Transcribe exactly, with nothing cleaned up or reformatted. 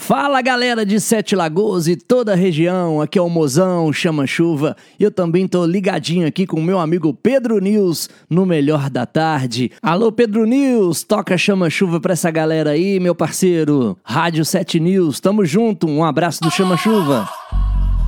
Fala galera de Sete Lagoas e toda a região, aqui é o Mozão, Chama Chuva. E eu também tô ligadinho aqui com o meu amigo Pedro News no Melhor da Tarde. Alô Pedro News, toca Chama Chuva pra essa galera aí, meu parceiro. Rádio Sete News, tamo junto, um abraço do Chama Chuva.